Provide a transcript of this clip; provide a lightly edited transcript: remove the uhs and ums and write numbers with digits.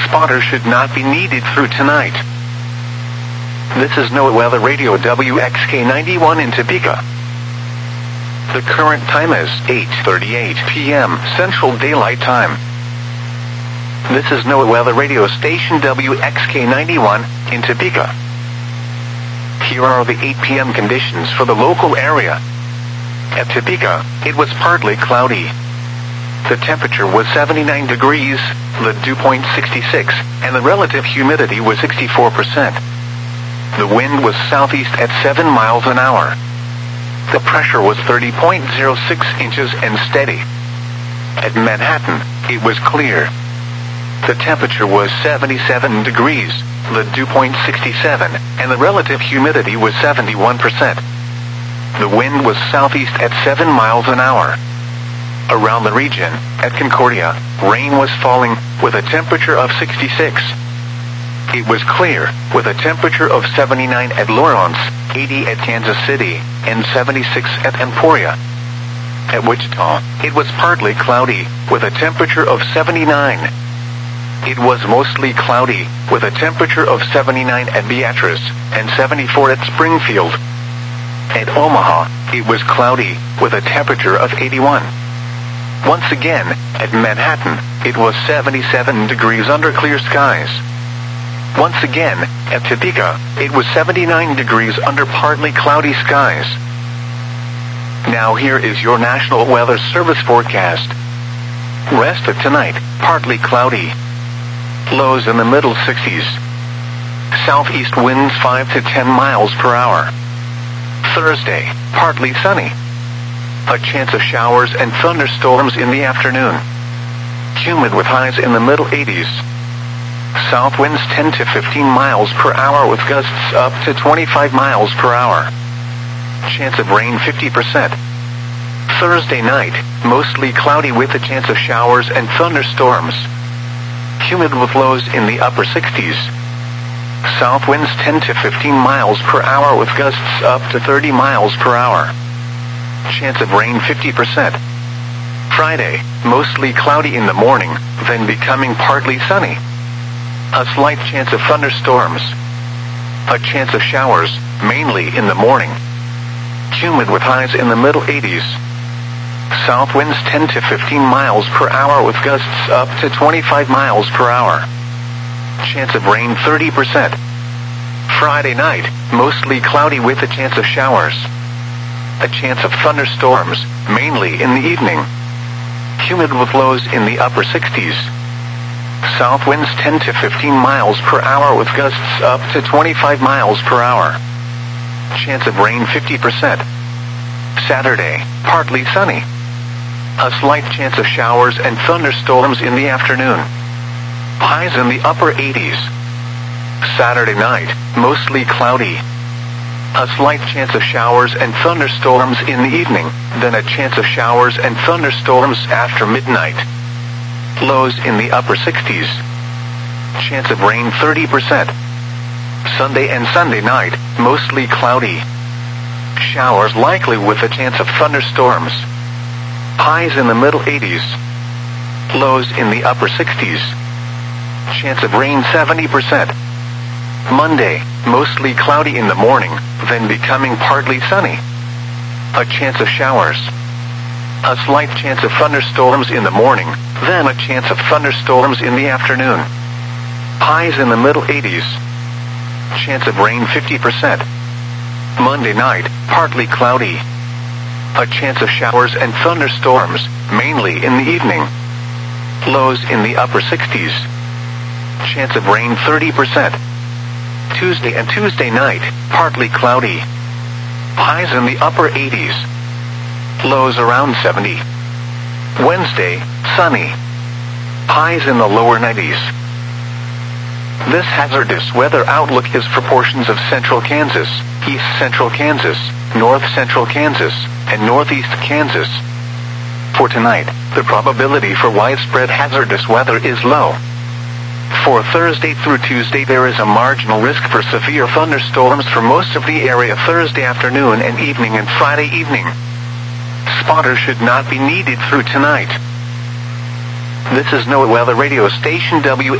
Spotter should not be needed through tonight. This is NOAA Weather Radio WXK91 in Topeka. The current time is 8:38 p.m. Central Daylight Time. This is NOAA Weather Radio Station WXK91 in Topeka. Here are the 8 p.m. conditions for the local area. At Topeka, it was partly cloudy. The temperature was 79 degrees, the dew point 66, and the relative humidity was 64%. The wind was southeast at 7 miles an hour. The pressure was 30.06 inches and steady. At Manhattan, it was clear. The temperature was 77 degrees, the dew point 67, and the relative humidity was 71%. The wind was southeast at 7 miles an hour. Around the region, at Concordia, rain was falling, with a temperature of 66. It was clear, with a temperature of 79 at Lawrence, 80 at Kansas City, and 76 at Emporia. At Wichita, it was partly cloudy, with a temperature of 79. It was mostly cloudy, with a temperature of 79 at Beatrice, and 74 at Springfield. At Omaha, it was cloudy, with a temperature of 81. Once again, at Manhattan, it was 77 degrees under clear skies. Once again, at Topeka, it was 79 degrees under partly cloudy skies. Now here is your National Weather Service forecast. Rest of tonight, partly cloudy. Lows in the middle 60s. Southeast winds 5 to 10 miles per hour. Thursday, partly sunny. A chance of showers and thunderstorms in the afternoon. Humid with highs in the middle 80s. South winds 10 to 15 miles per hour with gusts up to 25 miles per hour. Chance of rain 50%. Thursday night, mostly cloudy with a chance of showers and thunderstorms. Humid with lows in the upper 60s. South winds 10 to 15 miles per hour with gusts up to 30 miles per hour. Chance of rain 50%. Friday, mostly cloudy in the morning, then becoming partly sunny. A slight chance of thunderstorms. A chance of showers, mainly in the morning. Humid with highs in the middle 80s. South winds 10 to 15 miles per hour with gusts up to 25 miles per hour. Chance of rain 30%. Friday night, mostly cloudy with a chance of showers. A chance of thunderstorms, mainly in the evening. Humid with lows in the upper 60s. South winds 10 to 15 miles per hour with gusts up to 25 miles per hour. Chance of rain 50%. Saturday, partly sunny. A slight chance of showers and thunderstorms in the afternoon. Highs in the upper 80s. Saturday night, mostly cloudy. A slight chance of showers and thunderstorms in the evening, then a chance of showers and thunderstorms after midnight. Lows in the upper 60s. Chance of rain 30%. Sunday and Sunday night, mostly cloudy. Showers likely with a chance of thunderstorms. Highs in the middle 80s. Lows in the upper 60s. Chance of rain 70%. Monday, mostly cloudy in the morning, then becoming partly sunny. A chance of showers. A slight chance of thunderstorms in the morning, then a chance of thunderstorms in the afternoon. Highs in the middle 80s. Chance of rain 50%. Monday night, partly cloudy. A chance of showers and thunderstorms, mainly in the evening. Lows in the upper 60s. Chance of rain 30%. Tuesday and Tuesday night, partly cloudy. Highs in the upper 80s. Lows around 70. Wednesday, sunny. Highs in the lower 90s. This hazardous weather outlook is for portions of central Kansas, east central Kansas, north central Kansas, and northeast Kansas. For tonight, the probability for widespread hazardous weather is low. For Thursday through Tuesday, there is a marginal risk for severe thunderstorms for most of the area Thursday afternoon and evening and Friday evening. Spotter should not be needed through tonight. This is NOAA Weather Radio Station WXK